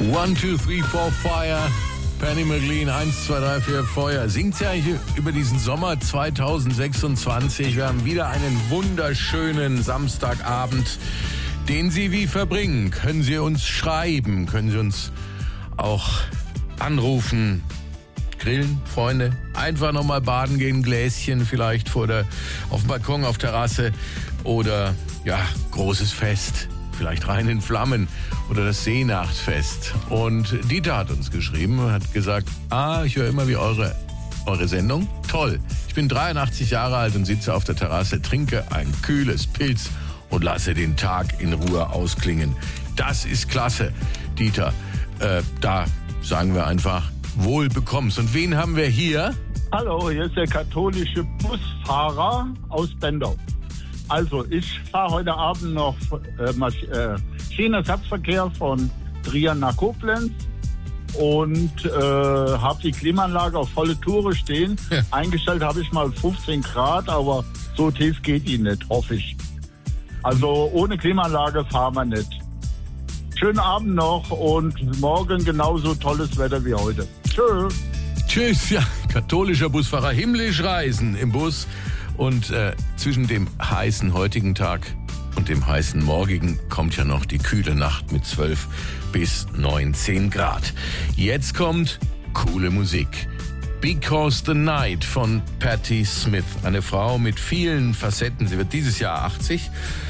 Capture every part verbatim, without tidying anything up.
One, two, three, four, fire. Penny McLean, eins, zwei, drei, vier, Feuer. Singt ja hier über diesen Sommer zweitausendsechsundzwanzig. Wir haben wieder einen wunderschönen Samstagabend, den Sie wie verbringen. Können Sie uns schreiben, können Sie uns auch anrufen, grillen, Freunde. Einfach nochmal baden gehen, Gläschen vielleicht vor der, auf dem Balkon, auf Terrasse oder, ja, großes Fest. Vielleicht rein in Flammen oder das Seenachtfest. Und Dieter hat uns geschrieben, hat gesagt, ah, ich höre immer wie eure, eure Sendung. Toll. Ich bin dreiundachtzig Jahre alt und sitze auf der Terrasse, trinke ein kühles Pilz und lasse den Tag in Ruhe ausklingen. Das ist klasse, Dieter. Äh, da sagen wir einfach, wohl bekommst. Und wen haben wir hier? Hallo, hier ist der katholische Busfahrer aus Bendau. Also, ich fahre heute Abend noch äh, Masch- äh, Schienenersatzverkehr von Trier nach Koblenz und äh, habe die Klimaanlage auf volle Tour stehen. Ja. Eingestellt habe ich mal fünfzehn Grad, aber so tief geht die nicht, hoffe ich. Also ohne Klimaanlage fahren wir nicht. Schönen Abend noch und morgen genauso tolles Wetter wie heute. Tschüss. Tschüss, ja, katholischer Busfahrer, himmlisch reisen im Bus. Und äh, zwischen dem heißen heutigen Tag und dem heißen morgigen kommt ja noch die kühle Nacht mit zwölf bis neunzehn Grad. Jetzt kommt coole Musik. Because the Night von Patti Smith. Eine Frau mit vielen Facetten. Sie wird dieses Jahr achtzig.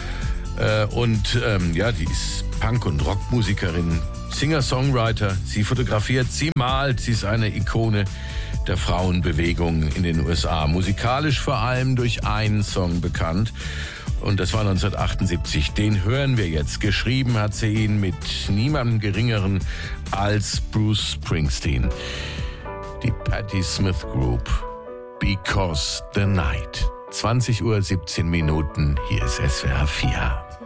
Äh, und ähm, ja, die ist Punk- und Rockmusikerin, Singer-Songwriter. Sie fotografiert, sie malt. Sie ist eine Ikone der Frauenbewegung in den U S A. Musikalisch vor allem durch einen Song bekannt. Und das war neunzehnhundertachtundsiebzig. Den hören wir jetzt. Geschrieben hat sie ihn mit niemandem Geringeren als Bruce Springsteen. Die Patti Smith Group. Because the Night. zwanzig Uhr siebzehn Minuten. Hier ist S W R vier.